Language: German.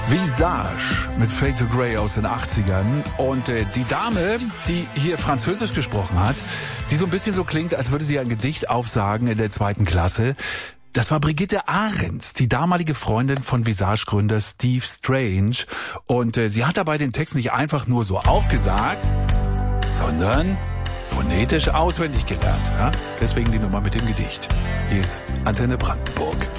Visage mit Fade to Grey aus den 80ern. Und die Dame, die hier Französisch gesprochen hat, die so ein bisschen so klingt, als würde sie ein Gedicht aufsagen in der 2. Klasse. Das war Brigitte Ahrens, die damalige Freundin von Visage-Gründer Steve Strange. Und sie hat dabei den Text nicht einfach nur so aufgesagt, sondern phonetisch auswendig gelernt. Ja? Deswegen die Nummer mit dem Gedicht. Hier ist Antenne Brandenburg.